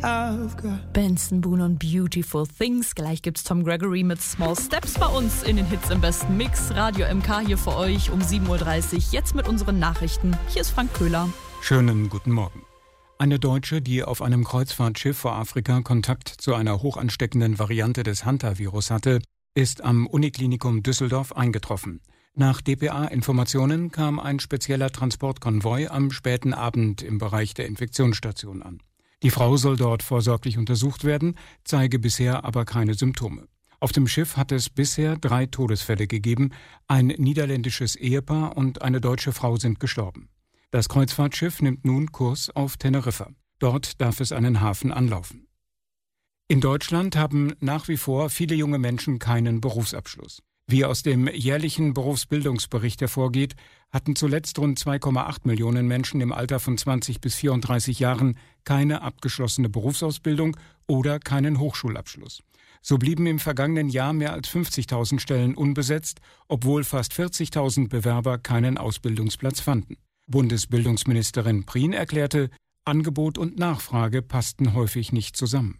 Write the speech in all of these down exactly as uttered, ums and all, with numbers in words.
I've got. Benson Boone und Beautiful Things. Gleich gibt's Tom Gregory mit Small Steps bei uns in den Hits im besten Mix. Radio M K hier für euch um sieben Uhr dreißig. Jetzt mit unseren Nachrichten. Hier ist Frank Köhler. Schönen guten Morgen. Eine Deutsche, die auf einem Kreuzfahrtschiff vor Afrika Kontakt zu einer hochansteckenden Variante des Hantavirus hatte, ist am Uniklinikum Düsseldorf eingetroffen. Nach D P A-Informationen kam ein spezieller Transportkonvoi am späten Abend im Bereich der Infektionsstation an. Die Frau soll dort vorsorglich untersucht werden, zeige bisher aber keine Symptome. Auf dem Schiff hat es bisher drei Todesfälle gegeben. Ein niederländisches Ehepaar und eine deutsche Frau sind gestorben. Das Kreuzfahrtschiff nimmt nun Kurs auf Teneriffa. Dort darf es einen Hafen anlaufen. In Deutschland haben nach wie vor viele junge Menschen keinen Berufsabschluss. Wie aus dem jährlichen Berufsbildungsbericht hervorgeht, hatten zuletzt rund zwei Komma acht Millionen Menschen im Alter von zwanzig bis vierunddreißig Jahren keine abgeschlossene Berufsausbildung oder keinen Hochschulabschluss. So blieben im vergangenen Jahr mehr als fünfzigtausend Stellen unbesetzt, obwohl fast vierzigtausend Bewerber keinen Ausbildungsplatz fanden. Bundesbildungsministerin Prien erklärte, Angebot und Nachfrage passten häufig nicht zusammen.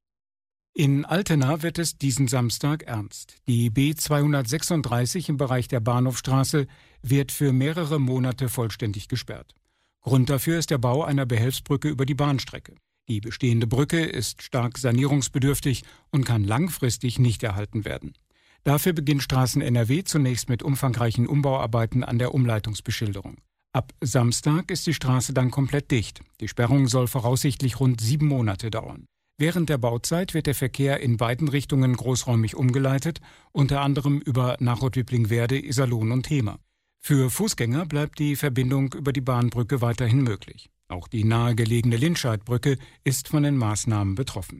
In Altena wird es diesen Samstag ernst. Die B zweihundertsechsunddreißig im Bereich der Bahnhofstraße wird für mehrere Monate vollständig gesperrt. Grund dafür ist der Bau einer Behelfsbrücke über die Bahnstrecke. Die bestehende Brücke ist stark sanierungsbedürftig und kann langfristig nicht erhalten werden. Dafür beginnt Straßen N R W zunächst mit umfangreichen Umbauarbeiten an der Umleitungsbeschilderung. Ab Samstag ist die Straße dann komplett dicht. Die Sperrung soll voraussichtlich rund sieben Monate dauern. Während der Bauzeit wird der Verkehr in beiden Richtungen großräumig umgeleitet, unter anderem über Nachrotwippling-Werde, Iserlohn und Hemer. Für Fußgänger bleibt die Verbindung über die Bahnbrücke weiterhin möglich. Auch die nahegelegene Lindscheidbrücke ist von den Maßnahmen betroffen.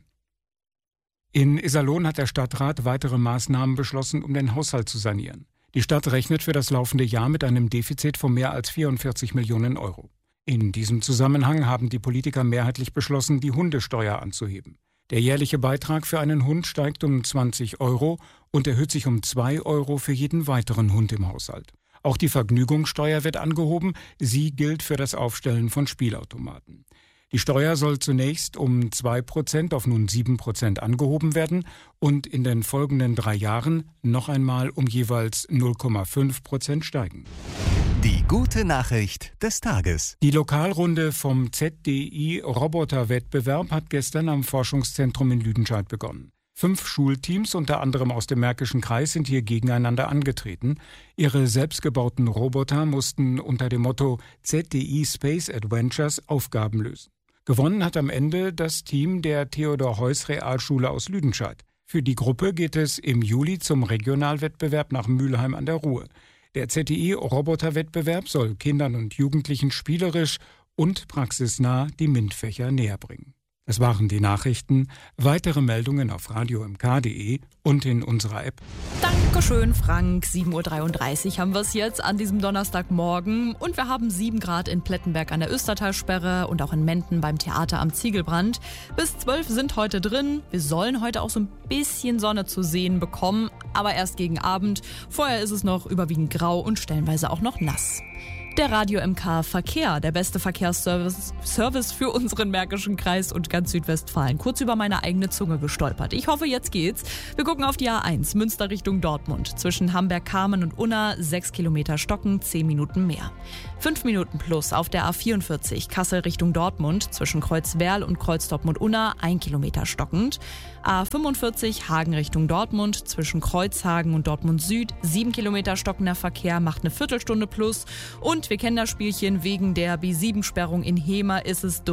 In Iserlohn hat der Stadtrat weitere Maßnahmen beschlossen, um den Haushalt zu sanieren. Die Stadt rechnet für das laufende Jahr mit einem Defizit von mehr als vierundvierzig Millionen Euro. In diesem Zusammenhang haben die Politiker mehrheitlich beschlossen, die Hundesteuer anzuheben. Der jährliche Beitrag für einen Hund steigt um zwanzig Euro und erhöht sich um zwei Euro für jeden weiteren Hund im Haushalt. Auch die Vergnügungssteuer wird angehoben. Sie gilt für das Aufstellen von Spielautomaten. Die Steuer soll zunächst um zwei Prozent auf nun sieben Prozent angehoben werden und in den folgenden drei Jahren noch einmal um jeweils null Komma fünf Prozent steigen. Die gute Nachricht des Tages. Die Lokalrunde vom Z D I-Roboter-Wettbewerb hat gestern am Forschungszentrum in Lüdenscheid begonnen. Fünf Schulteams, unter anderem aus dem Märkischen Kreis, sind hier gegeneinander angetreten. Ihre selbstgebauten Roboter mussten unter dem Motto Z D I Space Adventures Aufgaben lösen. Gewonnen hat am Ende das Team der Theodor-Heuss-Realschule aus Lüdenscheid. Für die Gruppe geht es im Juli zum Regionalwettbewerb nach Mülheim an der Ruhr. Der Z D I-Roboter-Wettbewerb soll Kindern und Jugendlichen spielerisch und praxisnah die MINT-Fächer näher bringen. Das waren die Nachrichten. Weitere Meldungen auf radio m k punkt d e und in unserer App. Dankeschön, Frank. sieben Uhr dreiunddreißig haben wir es jetzt an diesem Donnerstagmorgen. Und wir haben sieben Grad in Plettenberg an der Östertalsperre und auch in Menden beim Theater am Ziegelbrand. Bis zwölf sind heute drin. Wir sollen heute auch so ein bisschen Sonne zu sehen bekommen, aber erst gegen Abend. Vorher ist es noch überwiegend grau und stellenweise auch noch nass. Der Radio M K Verkehr, der beste Verkehrsservice Service für unseren Märkischen Kreis und ganz Südwestfalen. Kurz über meine eigene Zunge gestolpert. Ich hoffe, jetzt geht's. Wir gucken auf die A eins, Münster Richtung Dortmund. Zwischen Hamberg-Kamen und Unna sechs Kilometer stocken, zehn Minuten mehr. fünf Minuten plus auf der A vierundvierzig, Kassel Richtung Dortmund. Zwischen Kreuzwerl und Kreuzdortmund-Unna ein Kilometer stockend. A fünfundvierzig, Hagen Richtung Dortmund. Zwischen Kreuzhagen und Dortmund Süd sieben Kilometer stockender Verkehr, macht eine Viertelstunde plus. Und wir kennen das Spielchen, wegen der B sieben Sperrung in Hemer ist es durch.